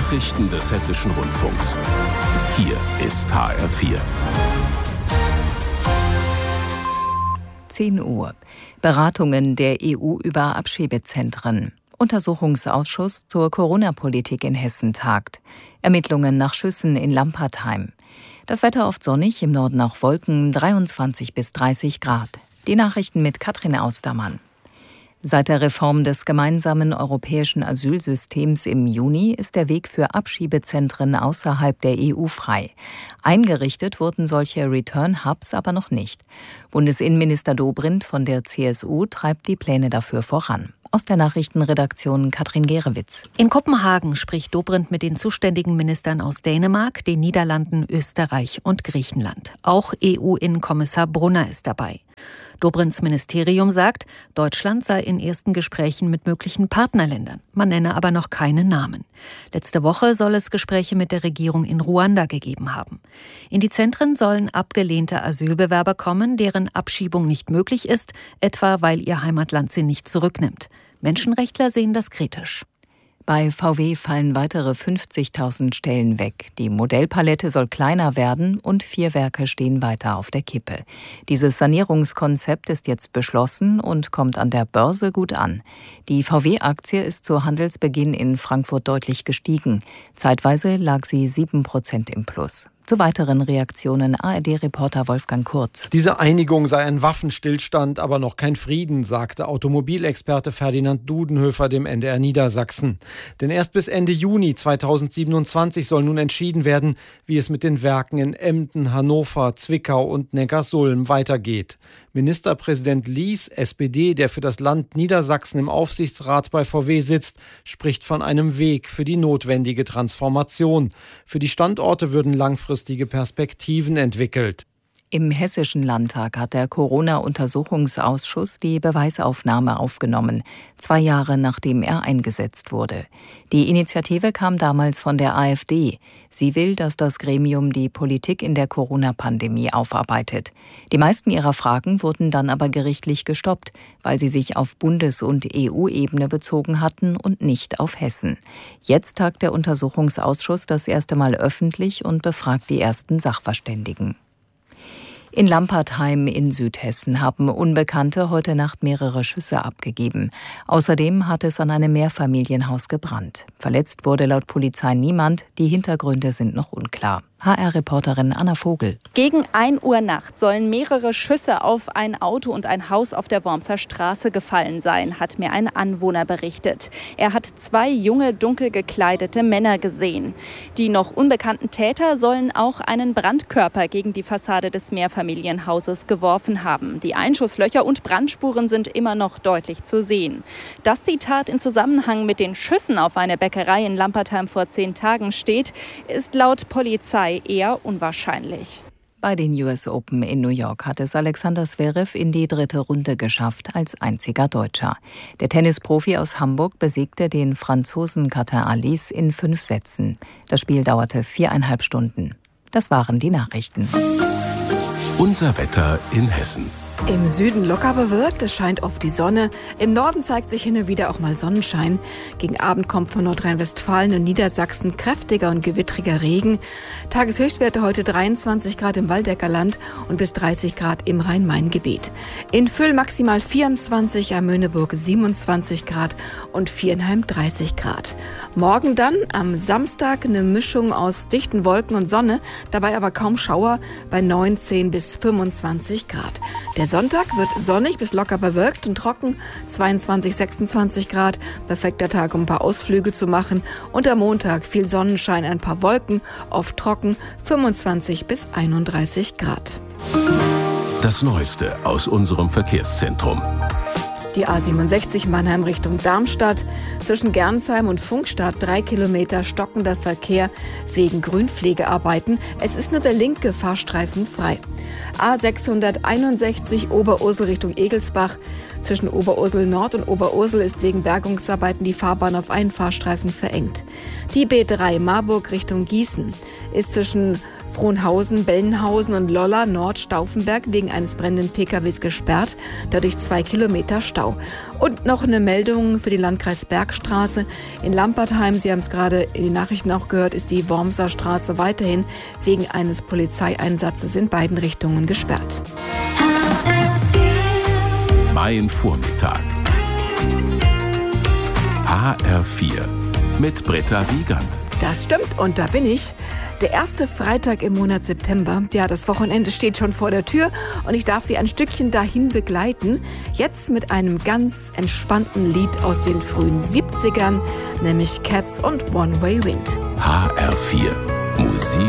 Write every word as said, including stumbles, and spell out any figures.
Nachrichten des Hessischen Rundfunks. Hier ist H R vier. zehn Uhr. Beratungen der E U über Abschiebezentren. Untersuchungsausschuss zur Corona-Politik in Hessen tagt. Ermittlungen nach Schüssen in Lampertheim. Das Wetter oft sonnig, im Norden auch Wolken, dreiundzwanzig bis dreißig Grad. Die Nachrichten mit Katrin Austermann. Seit der Reform des gemeinsamen europäischen Asylsystems im Juni ist der Weg für Abschiebezentren außerhalb der E U frei. Eingerichtet wurden solche Return-Hubs aber noch nicht. Bundesinnenminister Dobrindt von der C S U treibt die Pläne dafür voran. Aus der Nachrichtenredaktion Katrin Gerewitz. In Kopenhagen spricht Dobrindt mit den zuständigen Ministern aus Dänemark, den Niederlanden, Österreich und Griechenland. Auch E U-Innenkommissar Brunner ist dabei. Dobrindts Ministerium sagt, Deutschland sei in ersten Gesprächen mit möglichen Partnerländern. Man nenne aber noch keine Namen. Letzte Woche soll es Gespräche mit der Regierung in Ruanda gegeben haben. In die Zentren sollen abgelehnte Asylbewerber kommen, deren Abschiebung nicht möglich ist, etwa weil ihr Heimatland sie nicht zurücknimmt. Menschenrechtler sehen das kritisch. Bei V W fallen weitere fünfzigtausend Stellen weg. Die Modellpalette soll kleiner werden und vier Werke stehen weiter auf der Kippe. Dieses Sanierungskonzept ist jetzt beschlossen und kommt an der Börse gut an. Die V W-Aktie ist zu Handelsbeginn in Frankfurt deutlich gestiegen. Zeitweise lag sie sieben Prozent im Plus. Zu weiteren Reaktionen A R D-Reporter Wolfgang Kurz. Diese Einigung sei ein Waffenstillstand, aber noch kein Frieden, sagte Automobilexperte Ferdinand Dudenhöfer dem N D R Niedersachsen. Denn erst bis Ende Juni zweitausendsiebenundzwanzig soll nun entschieden werden, wie es mit den Werken in Emden, Hannover, Zwickau und Neckarsulm weitergeht. Ministerpräsident Lies, S P D, der für das Land Niedersachsen im Aufsichtsrat bei V W sitzt, spricht von einem Weg für die notwendige Transformation. Für die Standorte würden langfristige Perspektiven entwickelt. Im Hessischen Landtag hat der Corona-Untersuchungsausschuss die Beweisaufnahme aufgenommen, zwei Jahre nachdem er eingesetzt wurde. Die Initiative kam damals von der AfD. Sie will, dass das Gremium die Politik in der Corona-Pandemie aufarbeitet. Die meisten ihrer Fragen wurden dann aber gerichtlich gestoppt, weil sie sich auf Bundes- und E U-Ebene bezogen hatten und nicht auf Hessen. Jetzt tagt der Untersuchungsausschuss das erste Mal öffentlich und befragt die ersten Sachverständigen. In Lampertheim in Südhessen haben Unbekannte heute Nacht mehrere Schüsse abgegeben. Außerdem hat es an einem Mehrfamilienhaus gebrannt. Verletzt wurde laut Polizei niemand. Die Hintergründe sind noch unklar. H R-Reporterin Anna Vogel. Gegen ein Uhr nachts sollen mehrere Schüsse auf ein Auto und ein Haus auf der Wormser Straße gefallen sein, hat mir ein Anwohner berichtet. Er hat zwei junge, dunkel gekleidete Männer gesehen. Die noch unbekannten Täter sollen auch einen Brandkörper gegen die Fassade des Mehrfamilienhauses geworfen haben. Die Einschusslöcher und Brandspuren sind immer noch deutlich zu sehen. Dass die Tat in Zusammenhang mit den Schüssen auf eine Bäckerei in Lampertheim vor zehn Tagen steht, ist laut Polizei eher unwahrscheinlich. Bei den U S Open in New York hat es Alexander Zverev in die dritte Runde geschafft, als einziger Deutscher. Der Tennisprofi aus Hamburg besiegte den Franzosen Quentin Halys in fünf Sätzen. Das Spiel dauerte viereinhalb Stunden. Das waren die Nachrichten. Unser Wetter in Hessen. Im Süden locker bewölkt, es scheint oft die Sonne. Im Norden zeigt sich hin und wieder auch mal Sonnenschein. Gegen Abend kommt von Nordrhein-Westfalen und Niedersachsen kräftiger und gewittriger Regen. Tageshöchstwerte heute dreiundzwanzig Grad im Waldecker Land und bis dreißig Grad im Rhein-Main-Gebiet. In Füll maximal vierundzwanzig, am Möhneburg siebenundzwanzig Grad und Vierenheim dreißig Grad. Morgen dann am Samstag eine Mischung aus dichten Wolken und Sonne, dabei aber kaum Schauer bei neunzehn bis fünfundzwanzig Grad. Der Sonntag wird sonnig bis locker bewölkt und trocken, zweiundzwanzig, sechsundzwanzig Grad. Perfekter Tag, um ein paar Ausflüge zu machen. Und am Montag viel Sonnenschein, ein paar Wolken, oft trocken, fünfundzwanzig bis einunddreißig Grad. Das Neueste aus unserem Verkehrszentrum. Die A siebenundsechzig Mannheim Richtung Darmstadt. Zwischen Gernsheim und Funkstadt drei Kilometer stockender Verkehr wegen Grünpflegearbeiten. Es ist nur der linke Fahrstreifen frei. A sechshunderteinundsechzig Oberursel Richtung Egelsbach. Zwischen Oberursel Nord und Oberursel ist wegen Bergungsarbeiten die Fahrbahn auf einen Fahrstreifen verengt. Die B drei Marburg Richtung Gießen ist zwischen Frohnhausen, Bellenhausen und Lolla Nord-Stauffenberg wegen eines brennenden P K Ws gesperrt, dadurch zwei Kilometer Stau. Und noch eine Meldung für den Landkreis Bergstraße. In Lampertheim, Sie haben es gerade in den Nachrichten auch gehört, ist die Wormser Straße weiterhin wegen eines Polizeieinsatzes in beiden Richtungen gesperrt. Mein Vormittag. H R vier mit Britta Wiegand. Das stimmt und da bin ich. Der erste Freitag im Monat September. Ja, das Wochenende steht schon vor der Tür und ich darf Sie ein Stückchen dahin begleiten. Jetzt mit einem ganz entspannten Lied aus den frühen siebzigern, nämlich Cats und One Way Wind. H R vier Musik